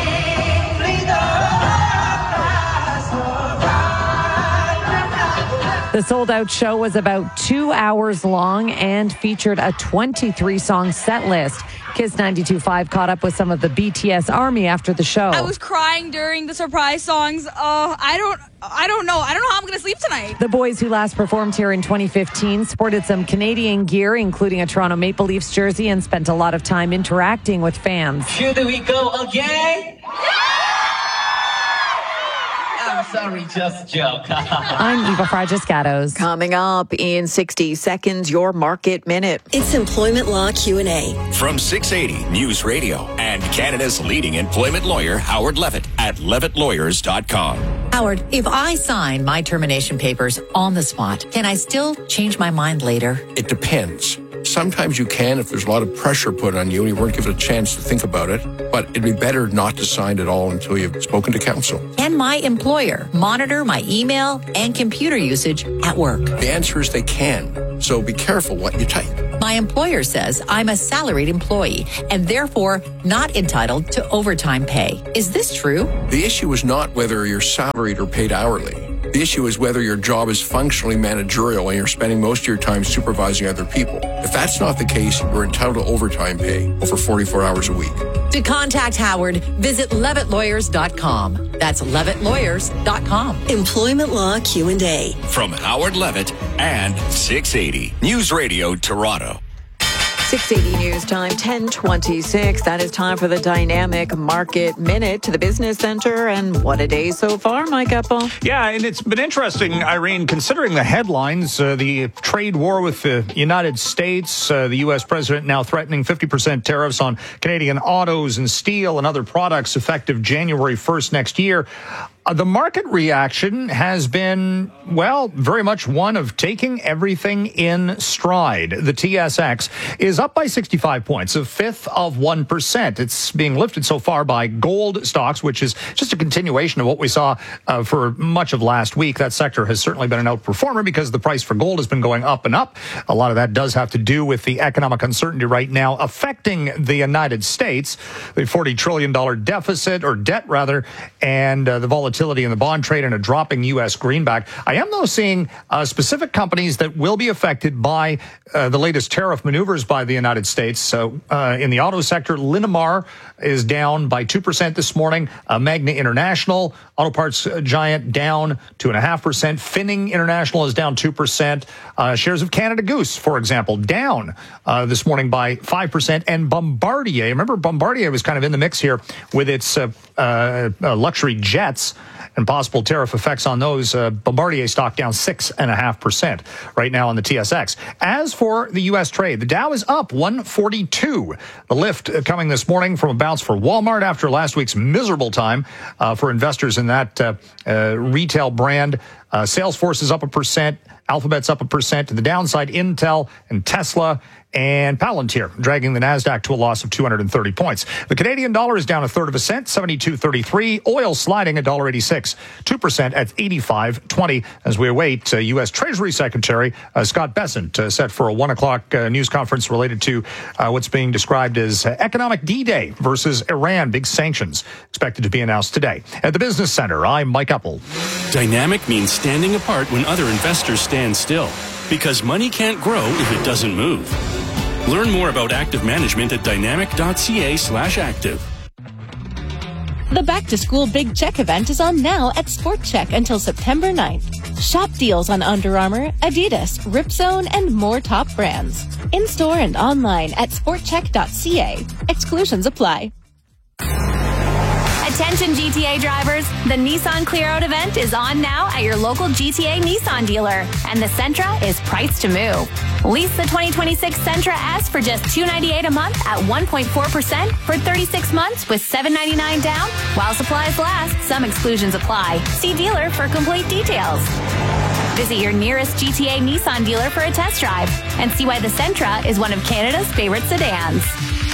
The sold-out show was about two hours long and featured a twenty-three song set list. Kiss ninety-two point five caught up with some of the B T S Army after the show. I was crying during the surprise songs. Uh, I don't, I don't know. I don't know how I'm going to sleep tonight. The boys, who last performed here in twenty fifteen, sported some Canadian gear, including a Toronto Maple Leafs jersey, and spent a lot of time interacting with fans. Here we go again. I'm sorry, just a joke. I'm Eva Fragiscatos. Coming up in sixty seconds, your Market Minute. It's Employment Law Q and A. From six eighty News Radio and Canada's leading employment lawyer, Howard Levitt, at levitt lawyers dot com. Howard, if I sign my termination papers on the spot, can I still change my mind later? It depends. Sometimes you can if there's a lot of pressure put on you and you weren't given a chance to think about it, but it'd be better not to sign at all until you've spoken to counsel. Can my employer monitor my email and computer usage at work? The answer is they can, so be careful what you type. My employer says I'm a salaried employee and therefore not entitled to overtime pay. Is this true? The issue is not whether you're salaried or paid hourly. The issue is whether your job is functionally managerial and you're spending most of your time supervising other people. If that's not the case, you're entitled to overtime pay over forty-four hours a week. To contact Howard, visit levitt lawyers dot com. That's levitt lawyers dot com. Employment Law Q and A. From Howard Levitt and six eighty News Radio Toronto. six eighty News Time, ten twenty-six. That is time for the Dynamic Market Minute to the Business Center. And what a day so far, Mike Apple. Yeah, and it's been interesting, Irene, considering the headlines, uh, the trade war with the United States, uh, the U S president now threatening fifty percent tariffs on Canadian autos and steel and other products effective January first next year. Uh, the market reaction has been, well, very much one of taking everything in stride. The T S X is up by sixty-five points, a fifth of one percent. It's being lifted so far by gold stocks, which is just a continuation of what we saw uh, for much of last week. That sector has certainly been an outperformer because the price for gold has been going up and up. A lot of that does have to do with the economic uncertainty right now affecting the United States, the forty trillion dollars deficit, or debt rather, and uh, the volatility in the bond trade and a dropping U S greenback. I am, though, seeing uh, specific companies that will be affected by uh, the latest tariff maneuvers by the United States. So uh, in the auto sector, Linamar is down by two percent this morning. Uh, Magna International, auto parts giant, down two point five percent. Finning International is down two percent. Uh, shares of Canada Goose, for example, down uh, this morning by five percent. And Bombardier, remember Bombardier was kind of in the mix here with its uh, uh, uh, luxury jets and possible tariff effects on those. uh, Bombardier stock down six point five percent right now on the T S X. As for the U S trade, the Dow is up one forty-two. The lift coming this morning from a bounce for Walmart after last week's miserable time uh, for investors in that uh, uh, retail brand. Uh, Salesforce is up a percent. Alphabet's up a percent. To the downside, Intel and Tesla and Palantir dragging the NASDAQ to a loss of two hundred thirty points. The Canadian dollar is down a third of a cent, seventy-two thirty-three. Oil sliding one dollar eighty-six, two percent at eighty-five twenty as we await uh, U S Treasury Secretary uh, Scott Bessent uh, set for a one o'clock uh, news conference related to uh, what's being described as uh, economic D-Day versus Iran. Big sanctions expected to be announced today. At the Business Center, I'm Mike Apple. Dynamic means standing apart when other investors stand still, because money can't grow if it doesn't move. Learn more about active management at dynamic.ca slash active. The Back to School Big Check event is on now at Sport Check until September ninth. Shop deals on Under Armour, Adidas, Ripzone, and more top brands. In-store and online at sport check dot c a. Exclusions apply. Attention G T A drivers, the Nissan Clear Out event is on now at your local G T A Nissan dealer, and the Sentra is priced to move. Lease the twenty twenty-six Sentra S for just two hundred ninety-eight dollars a month at one point four percent for thirty-six months with seven hundred ninety-nine dollars down. While supplies last, some exclusions apply. See dealer for complete details. Visit your nearest G T A Nissan dealer for a test drive and see why the Sentra is one of Canada's favorite sedans.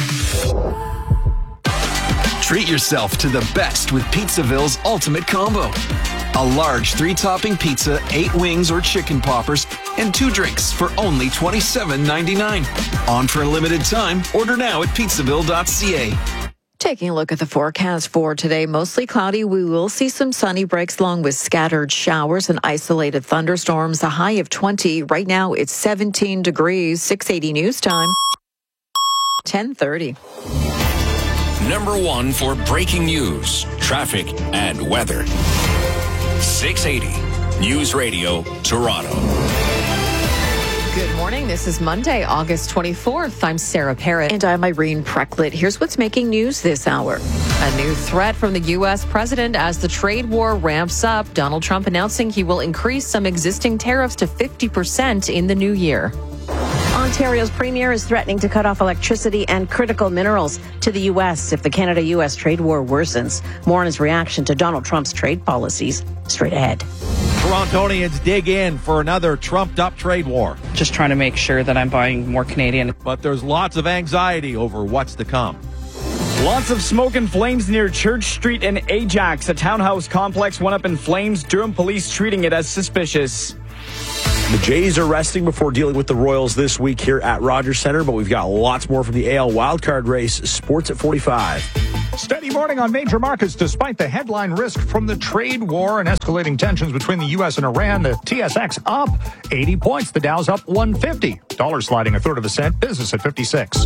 Treat yourself to the best with Pizzaville's Ultimate Combo. A large three-topping pizza, eight wings or chicken poppers, and two drinks for only twenty-seven ninety-nine. On for a limited time. Order now at pizzaville dot c a. Taking a look at the forecast for today, mostly cloudy. We will see some sunny breaks along with scattered showers and isolated thunderstorms. A high of twenty. Right now it's seventeen degrees. six eighty News Time. ten thirty. Number one for breaking news, traffic, and weather. six eighty News Radio Toronto. Good morning. This is Monday, August twenty-fourth. I'm Sarah Parrott. And I'm Irene Precklett. Here's what's making news this hour. A new threat from the U S president as the trade war ramps up. Donald Trump announcing he will increase some existing tariffs to fifty percent in the new year. Ontario's premier is threatening to cut off electricity and critical minerals to the U S if the Canada-U S trade war worsens. More on his reaction to Donald Trump's trade policies straight ahead. Torontonians dig in for another trumped-up trade war. Just trying to make sure that I'm buying more Canadian. But there's lots of anxiety over what's to come. Lots of smoke and flames near Church Street in Ajax. A townhouse complex went up in flames. Durham police treating it as suspicious. The Jays are resting before dealing with the Royals this week here at Rogers Centre, but we've got lots more from the A L wildcard race. Sports at forty-five. Steady morning on major markets despite the headline risk from the trade war and escalating tensions between the U S and Iran. The T S X up eighty points. The Dow's up one fifty. Dollar sliding a third of a cent. Business at fifty-six.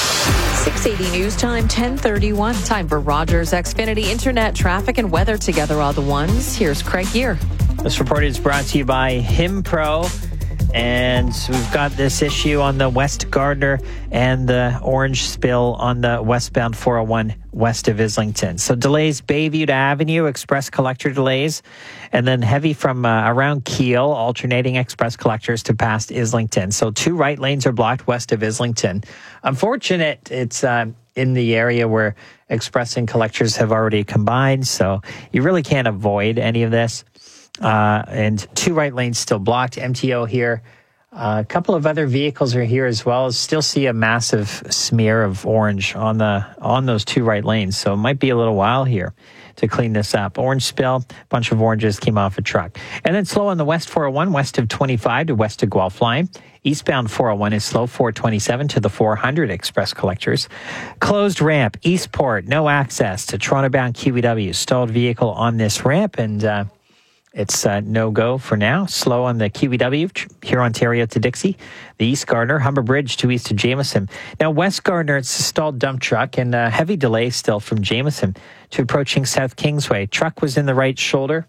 six eighty News Time, ten thirty-one. Time for Rogers Xfinity Internet traffic and weather together all the ones. Here's Craig Gear. This report is brought to you by Himpro. And we've got this issue on the West Gardner and the orange spill on the westbound four oh one west of Islington. So delays Bayview to Avenue, express collector delays, and then heavy from uh, around Kiel, alternating express collectors to past Islington. So two right lanes are blocked west of Islington. Unfortunate, it's uh, in the area where express and collectors have already combined, so you really can't avoid any of this. Uh, and two right lanes still blocked. M T O here. Uh, a couple of other vehicles are here as well. Still see a massive smear of orange on the on those two right lanes. So it might be a little while here to clean this up. Orange spill, a bunch of oranges came off a truck. And then slow on the West four oh one, west of twenty-five to west of Guelph line. Eastbound four oh one is slow, four twenty-seven to the four hundred express collectors. Closed ramp, Eastport, no access to Toronto-bound Q E W. Stalled vehicle on this ramp, and uh, it's uh, no-go for now. Slow on the Q E W, here Ontario to Dixie. The East Gardner, Humber Bridge to east of Jameson. Now, West Gardner, it's a stalled dump truck and a heavy delay still from Jameson to approaching South Kingsway. Truck was in the right shoulder.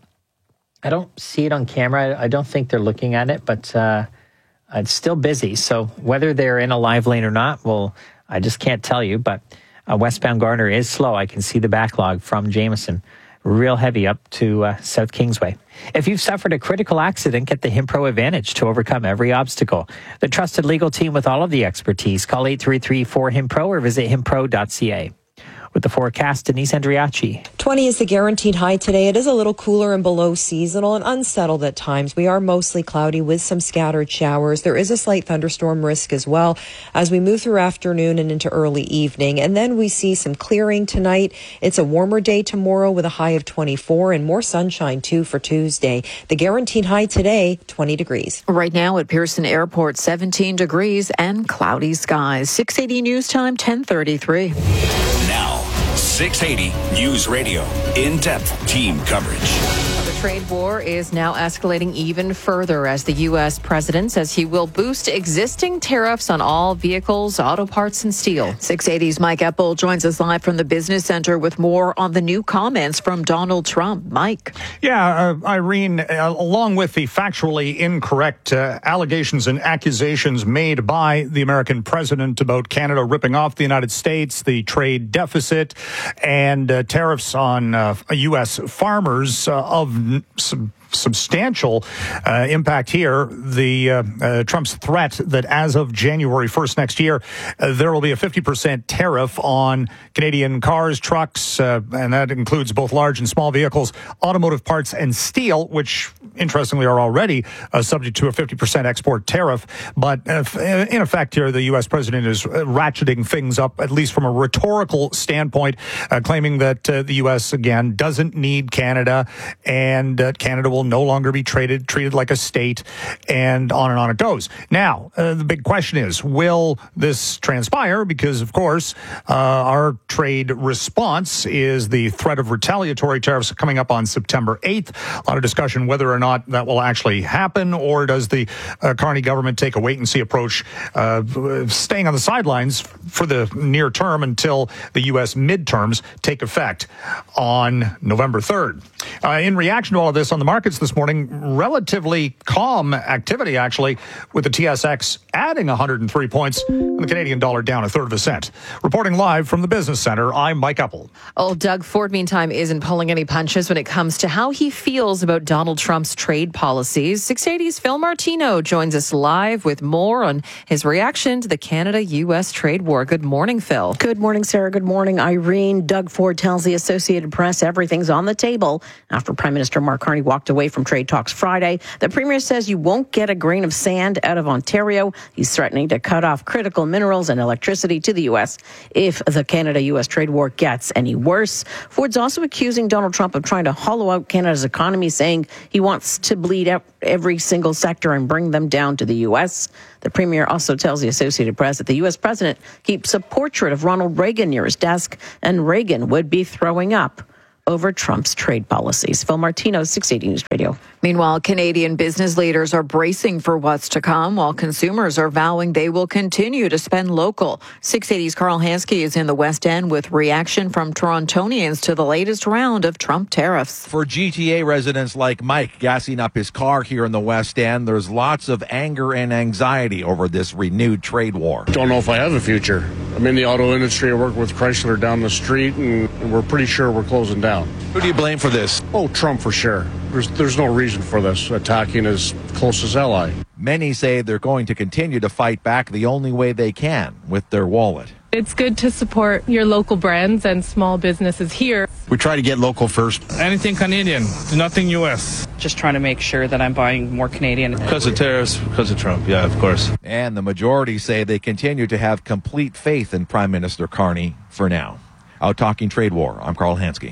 I don't see it on camera. I don't think they're looking at it, but uh, it's still busy. So whether they're in a live lane or not, well, I just can't tell you. But uh, westbound Gardner is slow. I can see the backlog from Jameson. Real heavy up to uh, South Kingsway. If you've suffered a critical accident, get the Himpro Advantage to overcome every obstacle. The trusted legal team with all of the expertise. Call eight three three, four, H I M P R O or visit himpro dot c a. With the forecast, Denise Andriachi. twenty is the guaranteed high today. It is a little cooler and below seasonal and unsettled at times. We are mostly cloudy with some scattered showers. There is a slight thunderstorm risk as well as we move through afternoon and into early evening. And then we see some clearing tonight. It's a warmer day tomorrow with a high of twenty-four and more sunshine too for Tuesday. The guaranteed high today, twenty degrees. Right now at Pearson Airport, seventeen degrees and cloudy skies. six eighty News Time, ten thirty-three. Now, six eighty News Radio. In-depth team coverage. The trade war is now escalating even further as the U S president says he will boost existing tariffs on all vehicles, auto parts, and steel. six eighty's Mike Epple joins us live from the Business Center with more on the new comments from Donald Trump. Mike. Yeah, uh, Irene, uh, along with the factually incorrect uh, allegations and accusations made by the American president about Canada ripping off the United States, the trade deficit, and uh, tariffs on uh, U S farmers uh, of Some substantial uh, impact here. The uh, uh, Trump's threat that as of January first next year, uh, there will be a fifty percent tariff on Canadian cars, trucks, uh, and that includes both large and small vehicles, automotive parts, and steel, which interestingly are already uh, subject to a fifty percent export tariff. But uh, in effect here, the U S president is ratcheting things up, at least from a rhetorical standpoint, uh, claiming that uh, the U S, again, doesn't need Canada, and uh, Canada will no longer be traded, treated like a state, and on and on it goes. Now, uh, the big question is, will this transpire? Because, of course, uh, our trade response is the threat of retaliatory tariffs coming up on September eighth. A lot of discussion whether or not that will actually happen, or does the uh, Carney government take a wait-and-see approach, uh, staying on the sidelines for the near term until the U S midterms take effect on November third. Uh, in reaction to all of this on the market, markets this morning, relatively calm activity, actually, with the T S X adding one hundred three points and the Canadian dollar down a third of a cent. Reporting live from the Business Center, I'm Mike Uppel. Oh, Doug Ford, meantime, isn't pulling any punches when it comes to how he feels about Donald Trump's trade policies. six eighty's Phil Martino joins us live with more on his reaction to the Canada-U S trade war. Good morning, Phil. Good morning, Sarah. Good morning, Irene. Doug Ford tells the Associated Press everything's on the table after Prime Minister Mark Carney walked away from trade talks Friday. The Premier says you won't get a grain of sand out of Ontario. He's threatening to cut off critical minerals and electricity to the U S if the Canada-U S trade war gets any worse. Ford's also accusing Donald Trump of trying to hollow out Canada's economy, saying he wants to bleed out every single sector and bring them down to the U S. The Premier also tells the Associated Press that the U S President keeps a portrait of Ronald Reagan near his desk, and Reagan would be throwing up over Trump's trade policies. Phil Martino, six eighty News Radio. Meanwhile, Canadian business leaders are bracing for what's to come, while consumers are vowing they will continue to spend local. six eighty's Carl Hansky is in the West End with reaction from Torontonians to the latest round of Trump tariffs. For G T A residents like Mike gassing up his car here in the West End, there's lots of anger and anxiety over this renewed trade war. Don't know if I have a future. I'm in the auto industry. I work with Chrysler down the street, and we're pretty sure we're closing down. Who do you blame for this? Oh, Trump for sure. There's, there's no reason for this, attacking his closest ally. Many say they're going to continue to fight back the only way they can, with their wallet. It's good to support your local brands and small businesses here. We try to get local first. Anything Canadian, nothing U S. Just trying to make sure that I'm buying more Canadian. Because of tariffs, because of Trump, yeah, of course. And the majority say they continue to have complete faith in Prime Minister Carney for now. Out talking trade war, I'm Carl Hansky.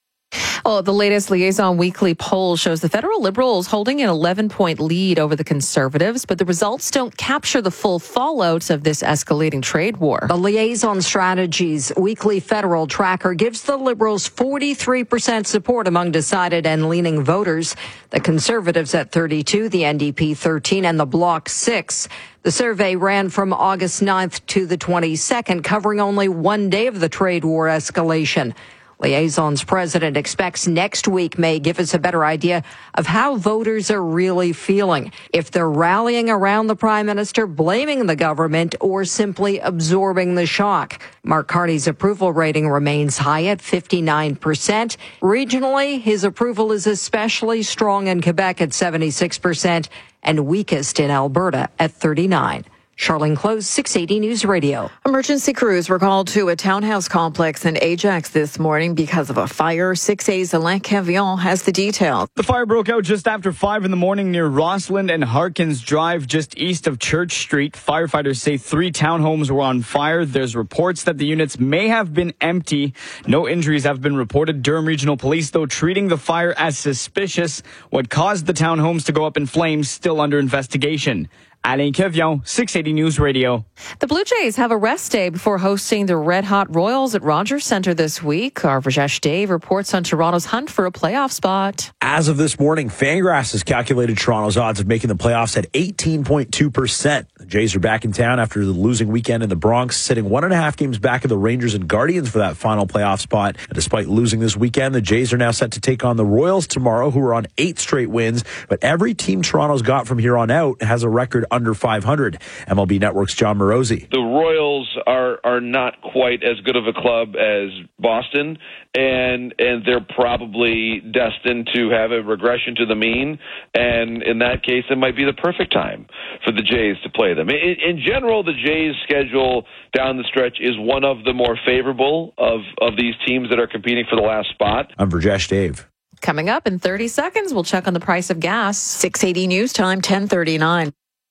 Oh, the latest Liaison Weekly poll shows the federal Liberals holding an eleven-point lead over the Conservatives, but the results don't capture the full fallout of this escalating trade war. The Liaison Strategies Weekly Federal Tracker gives the Liberals forty-three percent support among decided and leaning voters. The Conservatives at thirty-two, the N D P thirteen, and the Bloc six. The survey ran from August ninth to the twenty-second, covering only one day of the trade war escalation. Liaison's president expects next week may give us a better idea of how voters are really feeling, if they're rallying around the prime minister, blaming the government, or simply absorbing the shock. Mark Carney's approval rating remains high at fifty-nine percent. Regionally, his approval is especially strong in Quebec at seventy-six percent and weakest in Alberta at thirty-nine. Charlene Close, six eighty News Radio. Emergency crews were called to a townhouse complex in Ajax this morning because of a fire. six eighty's Alain Cavillon has the details. The fire broke out just after five in the morning near Rossland and Harkins Drive, just east of Church Street. Firefighters say three townhomes were on fire. There's reports that the units may have been empty. No injuries have been reported. Durham Regional Police, though, treating the fire as suspicious. What caused the townhomes to go up in flames still under investigation. Alain Cavillon, six eighty News Radio. The Blue Jays have a rest day before hosting the Red Hot Royals at Rogers Centre this week. Our Rajesh Dave reports on Toronto's hunt for a playoff spot. As of this morning, Fangraphs has calculated Toronto's odds of making the playoffs at eighteen point two percent. The Jays are back in town after the losing weekend in the Bronx, sitting one and a half games back of the Rangers and Guardians for that final playoff spot. And despite losing this weekend, the Jays are now set to take on the Royals tomorrow, who are on eight straight wins. But every team Toronto's got from here on out has a record under five hundred. M L B Network's John Morosi. The Royals are are not quite as good of a club as Boston, and and they're probably destined to have a regression to the mean. And in that case, it might be the perfect time for the Jays to play them. In, in general, the Jays' schedule down the stretch is one of the more favorable of of these teams that are competing for the last spot. I'm Rajesh Dave. Coming up in thirty seconds, we'll check on the price of gas. six eighty News Time, ten thirty-nine.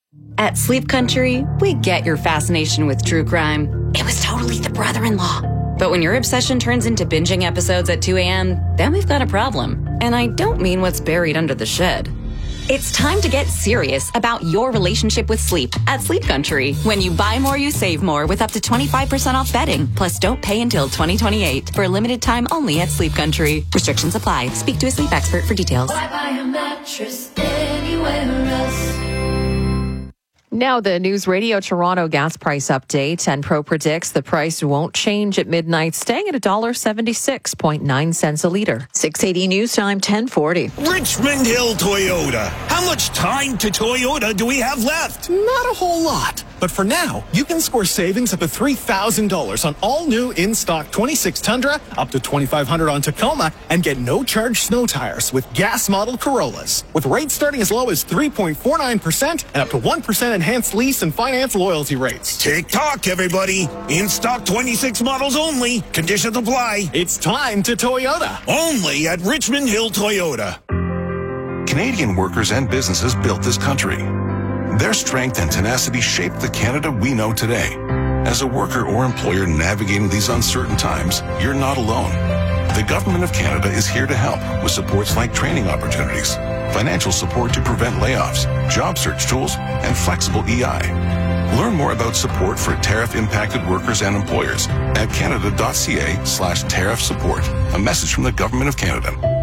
At Sleep Country, we get your fascination with true crime. It was totally the brother-in-law. But when your obsession turns into binging episodes at two a.m., then we've got a problem. And I don't mean what's buried under the shed. It's time to get serious about your relationship with sleep at Sleep Country. When you buy more, you save more with up to twenty-five percent off bedding. Plus, don't pay until twenty twenty-eight for a limited time only at Sleep Country. Restrictions apply. Speak to a sleep expert for details. Why buy a mattress anywhere else? Now, the News Radio Toronto gas price update. Enpro predicts the price won't change at midnight, staying at one dollar seventy-six point nine cents a litre. six eighty News Time, ten forty. Richmond Hill Toyota. How much time to Toyota do we have left? Not a whole lot. But for now, you can score savings up to three thousand dollars on all new in-stock twenty-six Tundra, up to twenty-five hundred dollars on Tacoma, and get no-charge snow tires with gas model Corollas. With rates starting as low as three point four nine percent and up to one percent enhanced lease and finance loyalty rates. Tick-tock, everybody. In-stock twenty-six models only. Conditions apply. It's time to Toyota. Only at Richmond Hill Toyota. Canadian workers and businesses built this country. Their strength and tenacity shaped the Canada we know today. As a worker or employer navigating these uncertain times, you're not alone. The Government of Canada is here to help with supports like training opportunities, financial support to prevent layoffs, job search tools, and flexible E I. Learn more about support for tariff-impacted workers and employers at canada.ca slash tariff support. A message from the Government of Canada.